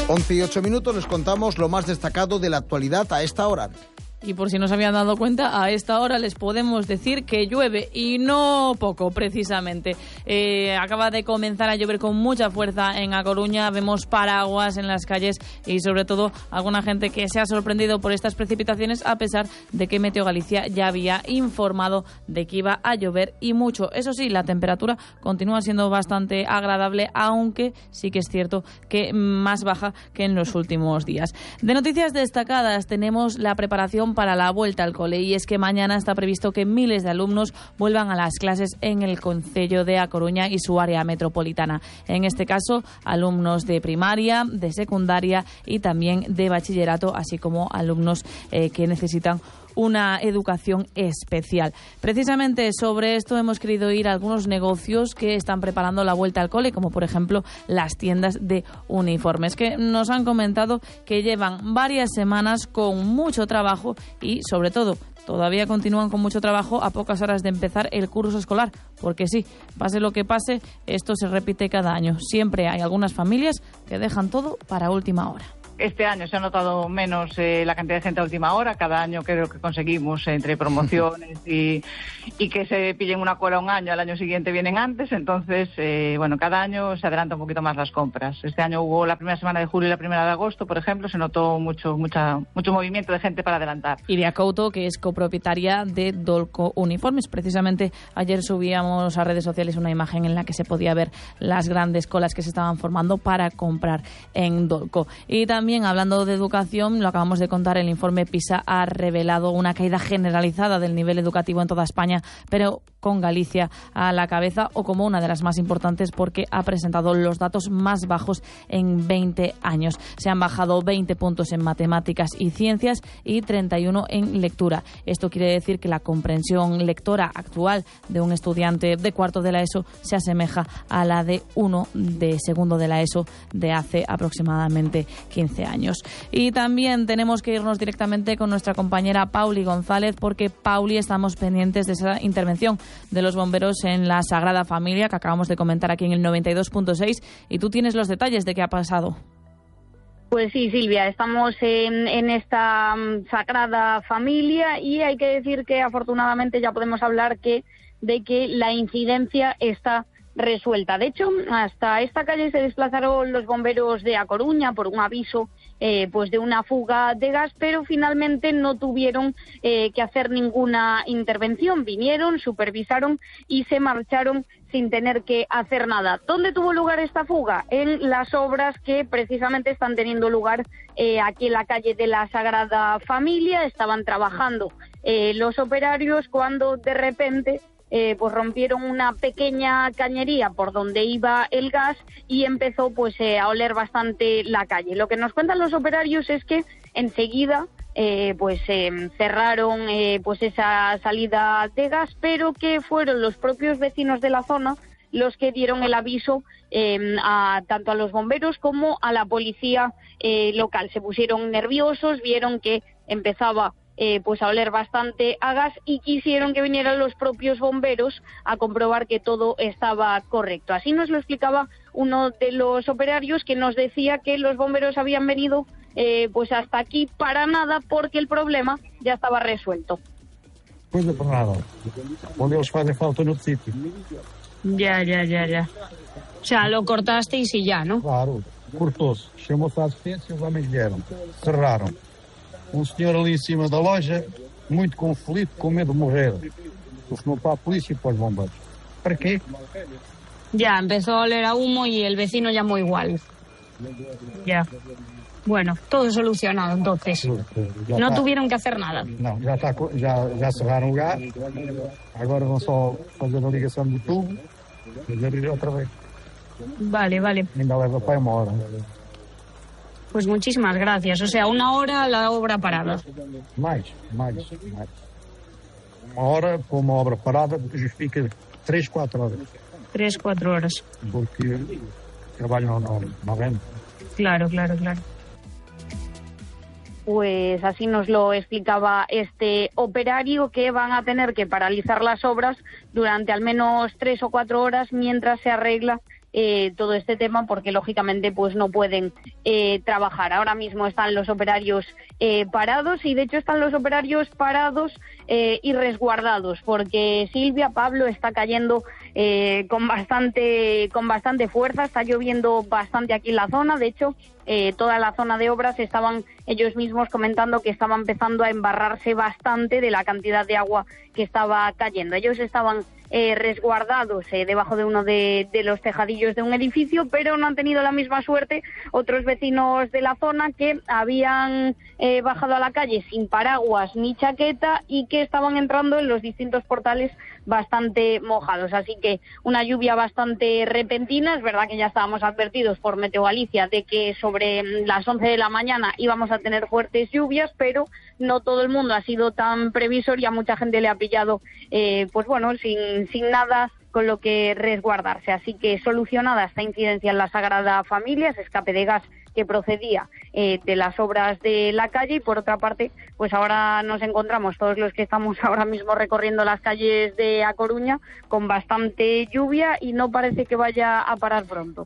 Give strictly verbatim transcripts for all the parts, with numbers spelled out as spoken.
once y ocho minutos, les contamos lo más destacado de la actualidad a esta hora. Y por si no se habían dado cuenta, a esta hora les podemos decir que llueve, y no poco, precisamente. Eh, acaba de comenzar a llover con mucha fuerza en A Coruña, vemos paraguas en las calles y sobre todo alguna gente que se ha sorprendido por estas precipitaciones, a pesar de que Meteo Galicia ya había informado de que iba a llover y mucho. Eso sí, la temperatura continúa siendo bastante agradable, aunque sí que es cierto que más baja que en los últimos días. De noticias destacadas tenemos la preparación para la vuelta al cole, y es que mañana está previsto que miles de alumnos vuelvan a las clases en el concello de A Coruña y su área metropolitana. En este caso, alumnos de primaria, de secundaria y también de bachillerato, así como alumnos eh, que necesitan una educación especial. Precisamente sobre esto hemos querido ir a algunos negocios que están preparando la vuelta al cole, como por ejemplo las tiendas de uniformes, que nos han comentado que llevan varias semanas con mucho trabajo y sobre todo todavía continúan con mucho trabajo a pocas horas de empezar el curso escolar, porque sí, pase lo que pase, esto se repite cada año. Siempre hay algunas familias que dejan todo para última hora. Este año se ha notado menos eh, la cantidad de gente a última hora. Cada año creo que conseguimos, eh, entre promociones y, y que se pillen una cola un año, al año siguiente vienen antes. Entonces, eh, bueno, cada año se adelanta un poquito más las compras. Este año hubo la primera semana de julio y la primera de agosto, por ejemplo, se notó mucho mucha mucho movimiento de gente para adelantar. Iria Couto, que es copropietaria de Dolco Uniformes. Precisamente ayer subíamos a redes sociales una imagen en la que se podía ver las grandes colas que se estaban formando para comprar en Dolco. Y también También hablando de educación, lo acabamos de contar, el informe PISA ha revelado una caída generalizada del nivel educativo en toda España, pero con Galicia a la cabeza o como una de las más importantes, porque ha presentado los datos más bajos en veinte años. Se han bajado veinte puntos en matemáticas y ciencias y treinta y uno en lectura. Esto quiere decir que la comprensión lectora actual de un estudiante de cuarto de la ESO se asemeja a la de uno de segundo de la ESO de hace aproximadamente quince años. Y también tenemos que irnos directamente con nuestra compañera Pauli González, porque Pauli, estamos pendientes de esa intervención de los bomberos en la Sagrada Familia que acabamos de comentar aquí en el noventa y dos punto seis, y tú tienes los detalles de qué ha pasado. Pues sí, Silvia, estamos en, en esta um, Sagrada Familia, y hay que decir que afortunadamente ya podemos hablar que de que la incidencia está resuelta. De hecho, hasta esta calle se desplazaron los bomberos de A Coruña por un aviso eh, pues de una fuga de gas, pero finalmente no tuvieron eh, que hacer ninguna intervención. Vinieron, supervisaron y se marcharon sin tener que hacer nada. ¿Dónde tuvo lugar esta fuga? En las obras que precisamente están teniendo lugar eh, aquí en la calle de la Sagrada Familia. Estaban trabajando eh, los operarios cuando de repente Eh, pues rompieron una pequeña cañería por donde iba el gas y empezó pues eh, a oler bastante la calle. Lo que nos cuentan los operarios es que enseguida eh, pues eh, cerraron eh, pues esa salida de gas, pero que fueron los propios vecinos de la zona los que dieron el aviso eh, a, tanto a los bomberos como a la policía eh, local. Se pusieron nerviosos, vieron que empezaba Eh, pues a oler bastante a gas y quisieron que vinieran los propios bomberos a comprobar que todo estaba correcto. Así nos lo explicaba uno de los operarios, que nos decía que los bomberos habían venido eh, pues hasta aquí para nada, porque el problema ya estaba resuelto. Pues de por nada, onde eles fazem falta no sitio. Ya, ya, ya, ya. O sea, lo cortasteis y ya, ¿no? Claro, cortou-se, chamou-se a assistência, os homens vieram, cerraram. Um senhor ali em cima da loja, muito conflito, com medo de morrer. Telefonou para a polícia e para os bombeiros. ¿Para qué? Ya, empezó a oler a humo y el vecino llamó igual. Ya. Bueno, todo solucionado entonces. Já no está. Tuvieron que hacer nada. Não, já, está, já, já cerraram o gás. Agora vão só fazer a ligação do tubo e abrir outra vez. Vale, vale. Ainda leva para uma hora. Pues muchísimas gracias. O sea, una hora la obra parada. Mais, mais, mais. Uma hora para uma obra parada justifica três, quatro horas. Tres, cuatro horas. Porque trabalho não, não, não vende. Claro, claro, claro. Pues así nos lo explicaba este operario, que van a tener que paralizar las obras durante al menos tres o cuatro horas mientras se arregla eh, todo este tema, porque lógicamente pues no pueden eh, trabajar. Ahora mismo están los operarios eh, parados, y de hecho están los operarios parados eh, y resguardados, porque Silvia, Pablo, está cayendo eh, con bastante con bastante fuerza, está lloviendo bastante aquí en la zona. De hecho, eh, toda la zona de obras estaban ellos mismos comentando que estaba empezando a embarrarse bastante de la cantidad de agua que estaba cayendo. Ellos estaban eh, resguardados eh, debajo de uno de, de los tejadillos de un edificio, pero no han tenido la misma suerte otros vecinos de la zona que habían eh, bajado a la calle sin paraguas ni chaqueta y que estaban entrando en los distintos portales bastante mojados. Así que una lluvia bastante repentina. Es verdad que ya estábamos advertidos por Meteo Galicia de que sobre las once de la mañana íbamos a tener fuertes lluvias, pero no todo el mundo ha sido tan previsor y a mucha gente le ha pillado eh, pues bueno, sin, sin nada con lo que resguardarse. Así que solucionada esta incidencia en la Sagrada Familia, ese escape de gas que procedía eh, de las obras de la calle. Y por otra parte, pues ahora nos encontramos todos los que estamos ahora mismo recorriendo las calles de A Coruña con bastante lluvia y no parece que vaya a parar pronto.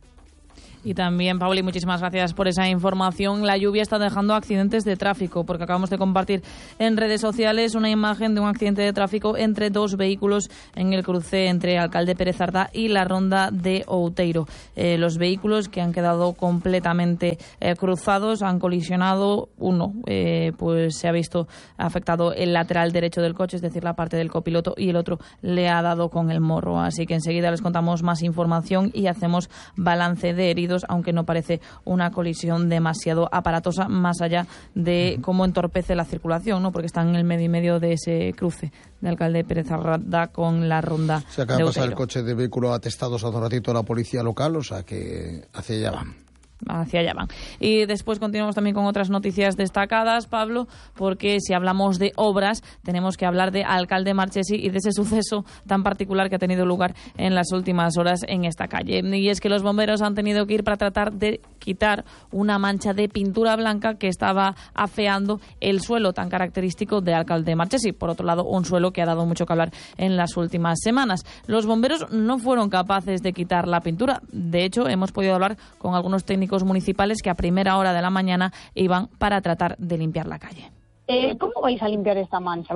Y también, Pauli, muchísimas gracias por esa información. La lluvia está dejando accidentes de tráfico, porque acabamos de compartir en redes sociales una imagen de un accidente de tráfico entre dos vehículos en el cruce entre Alcalde Pérez Ardá y la ronda de Outeiro. Eh, los vehículos que han quedado completamente eh, cruzados han colisionado. Uno, eh, pues se ha visto afectado el lateral derecho del coche, es decir, la parte del copiloto, y el otro le ha dado con el morro. Así que enseguida les contamos más información y hacemos balance de heridos, aunque no parece una colisión demasiado aparatosa, más allá de cómo entorpece la circulación, ¿no? Porque están en el medio y medio de ese cruce de Alcalde Pérez Ardá con la ronda. Se acaba de de pasar el Outeiro. coche de vehículo atestados hace un ratito a la policía local, o sea que hacia allá van. Hacia allá van. Y después continuamos también con otras noticias destacadas, Pablo, porque si hablamos de obras, tenemos que hablar de Alcalde Marchesi y de ese suceso tan particular que ha tenido lugar en las últimas horas en esta calle. Y es que los bomberos han tenido que ir para tratar de quitar una mancha de pintura blanca que estaba afeando el suelo tan característico de Alcalde Marchesi. Por otro lado, un suelo que ha dado mucho que hablar en las últimas semanas. Los bomberos no fueron capaces de quitar la pintura. De hecho, hemos podido hablar con algunos técnicos municipales que a primera hora de la mañana iban para tratar de limpiar la calle. Eh, ¿Cómo vais a limpiar esta mancha?